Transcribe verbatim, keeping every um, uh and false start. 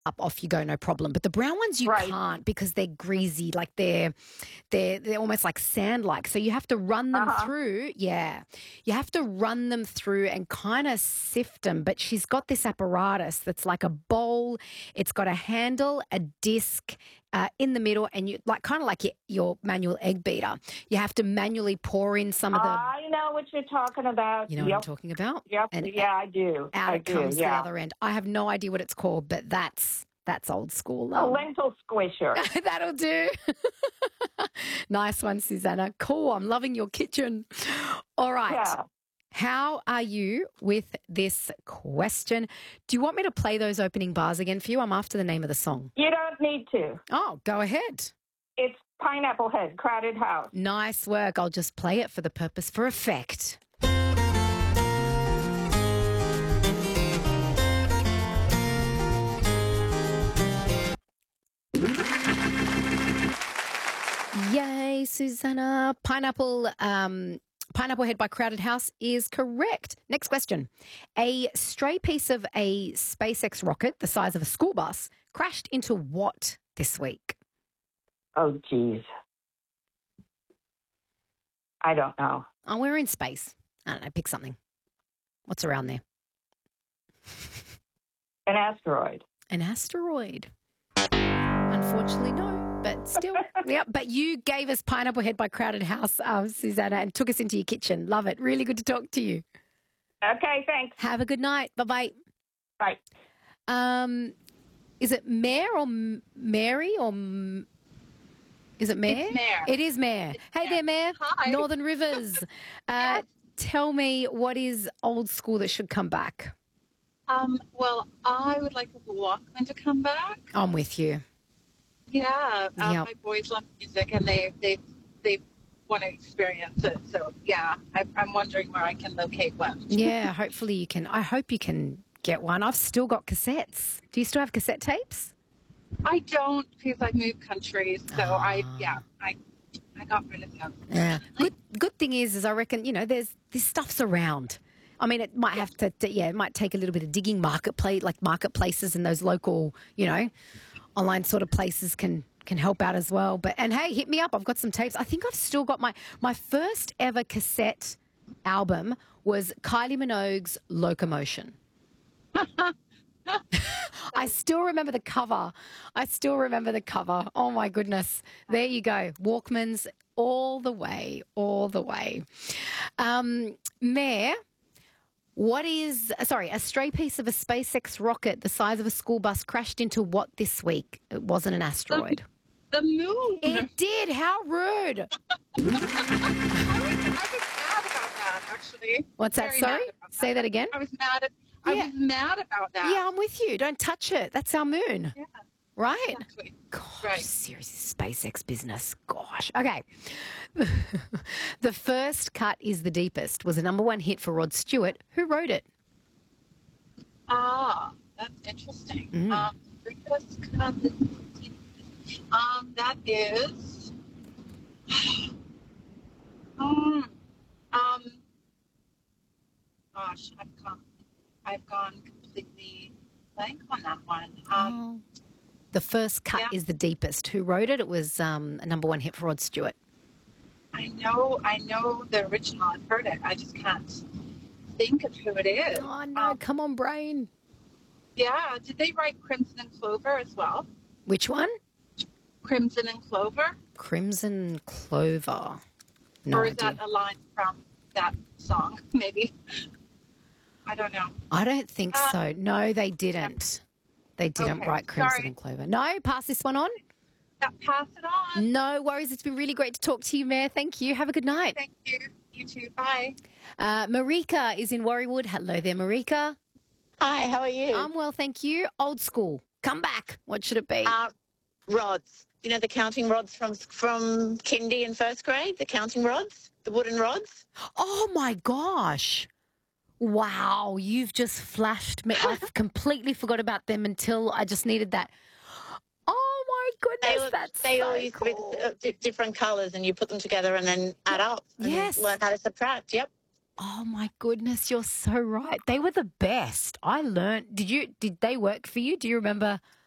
up, off you go, no problem. But the brown ones you Right. can't because they're greasy, like they're they're they're almost like sand-like. So you have to run them Uh-huh. through. Yeah, you have to run them through and kind of sift them. But she's got this apparatus that's like a bowl. It's got a handle, a disc. Uh, in the middle, and you like kind of like your, your manual egg beater. You have to manually pour in some of the. I know what you're talking about. You know yep. what I'm talking about? Yep. And yeah, I do. out I it do. comes the yeah. other end. I have no idea what it's called, but that's that's old school. A Um, lentil squisher. that'll do. Nice one, Susanna. Cool. I'm loving your kitchen. All right. Yeah. How are you with this question? Do you want me to play those opening bars again for you? I'm after the name of the song. You don't need to. Oh, go ahead. It's Pineapple Head, Crowded House. Nice work. I'll just play it for the purpose for effect. Yay, Susanna. Pineapple um, Pineapple Head by Crowded House is correct. Next question. A stray piece of a SpaceX rocket the size of a school bus crashed into what this week? Oh, geez. I don't know. Oh, we're in space. I don't know. Pick something. What's around there? An asteroid. An asteroid. Unfortunately, no. But still, yeah. But you gave us Pineapple Head by Crowded House, um, Susanna, and took us into your kitchen. Love it. Really good to talk to you. Okay, thanks. Have a good night. Bye bye. Bye. Um, is it Mare or M- Mary or M- is it Mare? It's Mare. It is Mare. Hey there, Mare. Hi. Northern Rivers. Uh, tell me what is old school that should come back. Um, well, I would like the Walkman to come back. I'm with you. Yeah, um, Yep. my boys love music, and they they they want to experience it. So yeah, I, I'm wondering where I can locate one. Yeah, hopefully you can. I hope you can get one. I've still got cassettes. Do you still have cassette tapes? I don't because I moved countries, so I Ah. yeah I I got rid of them. Yeah. Good. Good thing is, is I reckon you know there's this stuff's around. I mean, it might have to, to yeah, it might take a little bit of digging. Marketplace, like marketplaces and those local, you know, online sort of places can can help out as well. But and hey, hit me up. I've got some tapes. I think I've still got my my first ever cassette album was Kylie Minogue's Locomotion. I still remember the cover. I still remember the cover. Oh my goodness. There you go. Walkmans all the way, all the way. Um, Mayor, what is, sorry, a stray piece of a SpaceX rocket the size of a school bus crashed into what this week? It wasn't an asteroid. The moon. It did. How rude. I was, I was mad about that actually. What's that? Very Sorry? mad about Say that again. I was mad at. I Yeah. was mad about that. Yeah, I'm with you. Don't touch it. That's our moon. Yeah, Right? exactly. Gosh, Right. seriously, SpaceX business. Gosh. Okay. The first cut is the deepest was a number one hit for Rod Stewart. Who wrote it? Ah, that's interesting. Mm. Um, request cut- um, that is. um, um, gosh, I've gone, I've gone completely blank on that one. Um, The first cut Yeah. is the deepest. Who wrote it? It was um, a number one hit for Rod Stewart. I know, I know the original. I've heard it. I just can't think of who it is. Oh, no. Um, Come on, brain. yeah, did they write Crimson and Clover as well? Which one? Crimson and Clover, Crimson Clover. No or is idea. that a line from that song? Maybe. I don't know. I don't think Uh, so. No, they didn't. They didn't Okay, write Crimson sorry. and Clover. No, pass this one on. Yeah, pass it on. No worries. It's been really great to talk to you, Mayor. Thank you. Have a good night. Thank you. You too. Bye. Uh, Marika is in Warriewood. Hello there, Marika. Hi, how are you? I'm well, thank you. Old school. Come back. What should it be? Uh, rods. You know the counting rods from from kindy and first grade? The counting rods? The wooden rods? Oh, my gosh. Wow. You've just flashed me. I completely forgot about them until I just needed that. Oh, my They, goodness. were, That's they so all used cool. to be uh, di- different colours and you put them together and then add up. And Yes. Learn how to subtract. Yep. Oh my goodness, you're so right. They were the best. I learned. Did you? Did they work for you? Do you remember